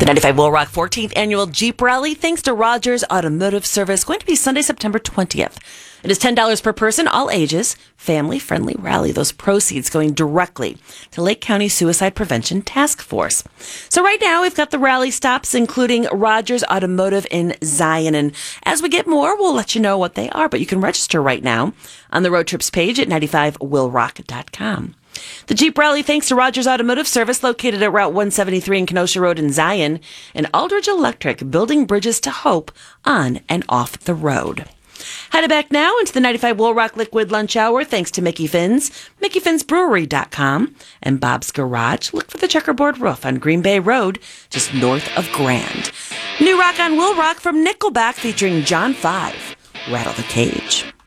95 Will Rock 14th Annual Jeep Rally, thanks to Rogers Automotive Service, going to be Sunday, September 20th. It is $10 per person, all ages, family-friendly rally. Those proceeds going directly to Lake County Suicide Prevention Task Force. So right now, we've got the rally stops, including Rogers Automotive in Zion. And as we get more, we'll let you know what they are. But you can register right now on the road trips page at 95willrock.com. The Jeep Rally, thanks to Rogers Automotive Service, located at Route 173 and Kenosha Road in Zion, and Aldridge Electric, building bridges to hope on and off the road. Headed back now into the 95 Will Rock Liquid Lunch Hour, thanks to Mickey Finn's, MickeyFinnsBrewery.com, and Bob's Garage. Look for the checkerboard roof on Green Bay Road, just north of Grand. New rock on Will Rock from Nickelback, featuring John 5, Rattle the Cage.